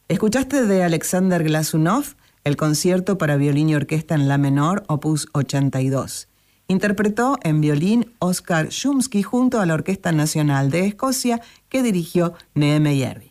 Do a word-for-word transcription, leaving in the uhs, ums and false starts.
Escuchaste de Alexander Glazunov el concierto para violín y orquesta en la menor, opus ochenta y dos. Interpretó en violín Oskar Shumsky junto a la Orquesta Nacional de Escocia, que dirigió Neheme Järvi.